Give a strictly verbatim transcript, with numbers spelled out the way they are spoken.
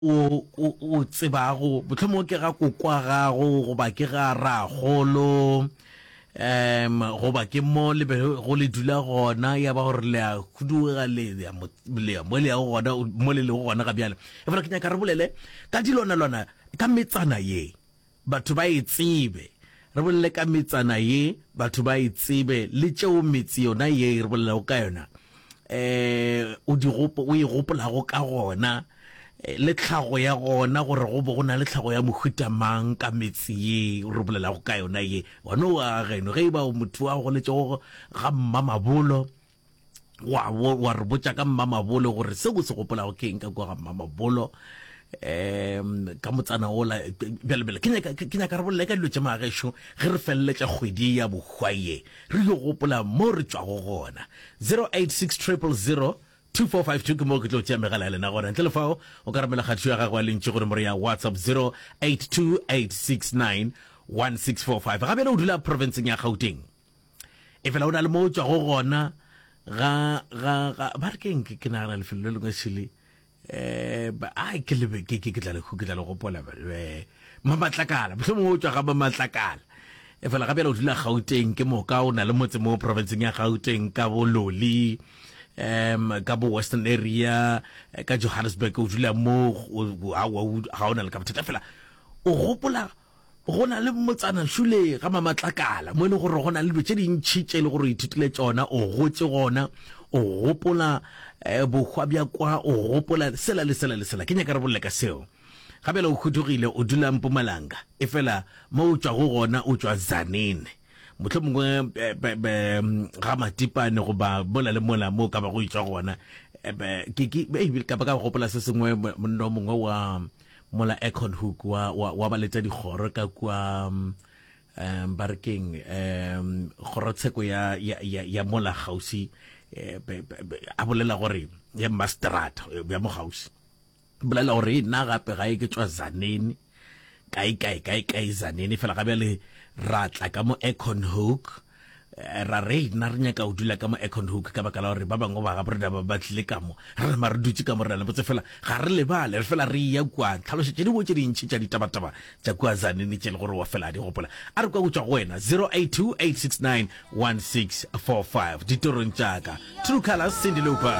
o o tseba go botlhomo ke ga kokwa gago go ba ke ga ra golo em go ba ke mo le go le dula gona ya ba gore le a kuduga le ya mo le mo le gona mo le le gona ga bjale e fela ke nya ka re bolele ka dilona lona ka metsana ye batho ba itsebe re bolele ka metsana ye batho ba itsebe le tšeo metsi yona ye re bolele o ka yona eh o di gopo o e gopola go ka gona le tlhago ya gona gore go bo gona le tlhago ya mohuta mang ka metsi ye re bolela go ka yona ye wona wa geno ge ba motho wa go le tšo ga mmamabolo wa wa re botša ka mmamabolo gore se go se gopola go keng ka go ga mmamabolo em ka motsana ola bele bele kenya kenya ka re bolela ka dilo tša magesho ge re felletša kgwedi ya bogwaye re yo gopola mo re tšwa go gona zero eight six zero zero zero two four five two ke mo ke tlo tšea megala ya lena gona ntle le fao o ka ramela kgatho ya gago a lentše gore more ya WhatsApp zero eight two eight six nine one six four five ga bjale o dula provinceng ya Gauteng e fela o na le mo o tšwa go gona ga ga ga ba re keng ke nagana lefelo le lengwe šele eh ba ai ke le ke ke tla le go ke tla le gopola ba mamatlakala mohlomong o tšwa ga mamatlakala e fela ga bjale o dula Gauteng ke mo ka o na le motse mo provinceng ya Gauteng ka bololi um ka bo western area ka Johannesburg o dula mo ga ona le ka bothata fela o gopola go na le motsana shule ga mamatlakala mo ne gore go na le dilo tše dintšhi tše le gore o ithutile tsona o gotse gona o gopola bogwa bja kwa o gopola sela le sela le sela ke nyaka re bolle ka seo ga bjale o khutogile o dula Mpumalanga e fela mo o tswa go gona o tswa Zanini motlhomongwe ga matipane go ba bola le mola mo ka ba go itswa gona ke ke e ka ba ka gopola se sengwe monno mongwe wa mola Econ Hook wa wa ba letsa digoro ka kwa um barking um gorotsheko ya ya mola gausi a bolela gore ya masterata ya mo gausi bolela gore nna gape ga e ke tswa Zanini kai kai kai kai Zanini fela ga bjale ra tla ka mo Econ Hook ra re na re nyaka o dula ka mo Econ Hook ka baka la gore ba bangwe ba ga borena ba batlile ka mo re ma re dutse ka mo re le botse fela ga re le bale re fela re ya kwa tlhalose tše di botse dintšhi tša ditabataba tša kwa Zanini tše le gore wa fela di gopola a re kwa go tswa go wena zero eight two eight six nine one six four five ditorong tša ka True Colors Cindy Lauper.